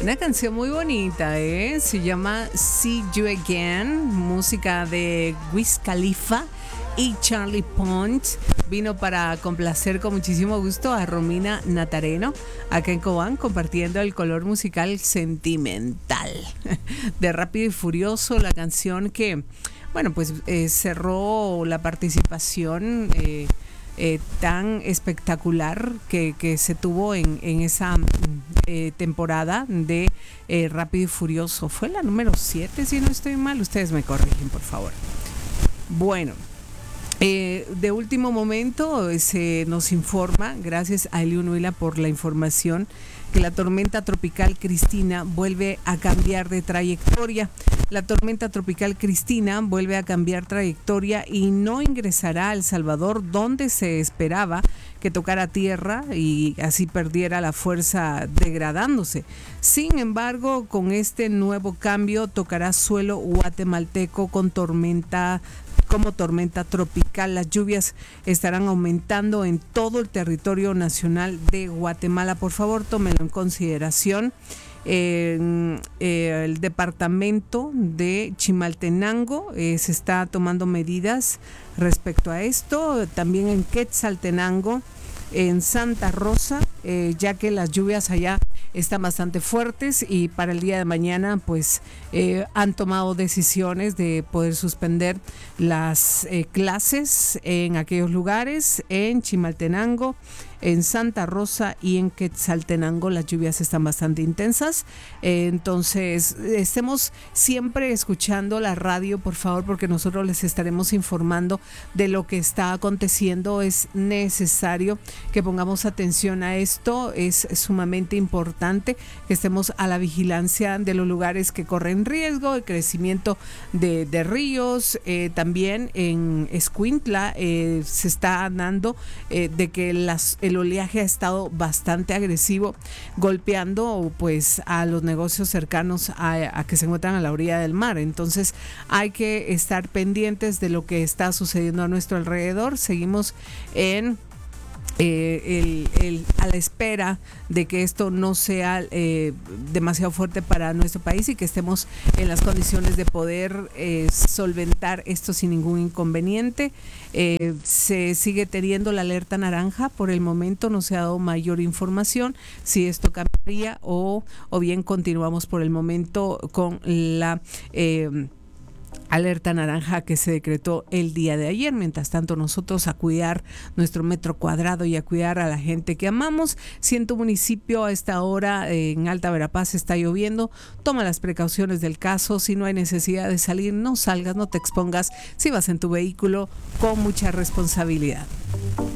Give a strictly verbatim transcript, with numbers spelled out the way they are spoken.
Una canción muy bonita, ¿eh? Se llama See You Again, música de Wiz Khalifa y Charlie Puth. Vino para complacer con muchísimo gusto a Romina Natareno, acá en Cobán, compartiendo el color musical sentimental de Rápido y Furioso, la canción que, bueno, pues eh, cerró la participación eh, eh, tan espectacular que, que se tuvo en, en esa eh, temporada de eh, Rápido y Furioso. Fue la número siete, si no estoy mal. Ustedes me corrigen, por favor. Bueno. Eh, de último momento se nos informa, gracias a Eliu Nuila por la información, que la tormenta tropical Cristina vuelve a cambiar de trayectoria. La tormenta tropical Cristina vuelve a cambiar trayectoria y no ingresará a El Salvador, donde se esperaba que tocara tierra y así perdiera la fuerza degradándose. Sin embargo, con este nuevo cambio tocará suelo guatemalteco con tormenta como tormenta tropical. Las lluvias estarán aumentando en todo el territorio nacional de Guatemala. Por favor, tómenlo en consideración. Eh, eh, el departamento de Chimaltenango eh, se está tomando medidas respecto a esto. También en Quetzaltenango, en Santa Rosa, eh, ya que las lluvias allá están bastante fuertes y para el día de mañana pues eh, han tomado decisiones de poder suspender las eh, clases en aquellos lugares, en Chimaltenango, en Santa Rosa y en Quetzaltenango. Las lluvias están bastante intensas, eh, entonces estemos siempre escuchando la radio, por favor, porque nosotros les estaremos informando de lo que está aconteciendo. Es necesario que pongamos atención a esto, es sumamente importante que estemos a la vigilancia de los lugares que corren riesgo, el crecimiento de, de ríos. Eh, también en Escuintla eh, se está dando eh, de que las el oleaje ha estado bastante agresivo, golpeando pues a los negocios cercanos a, a que se encuentran a la orilla del mar. Entonces hay que estar pendientes de lo que está sucediendo a nuestro alrededor. Seguimos en Eh, el, el, a la espera de que esto no sea eh, demasiado fuerte para nuestro país y que estemos en las condiciones de poder eh, solventar esto sin ningún inconveniente. Eh, se sigue teniendo la alerta naranja. Por el momento no se ha dado mayor información si esto cambiaría o, o bien continuamos por el momento con la eh, alerta naranja que se decretó el día de ayer. Mientras tanto, nosotros a cuidar nuestro metro cuadrado y a cuidar a la gente que amamos. Si en tu municipio a esta hora eh, en Alta Verapaz está lloviendo, toma las precauciones del caso. Si no hay necesidad de salir, no salgas, no te expongas. Si vas en tu vehículo, con mucha responsabilidad.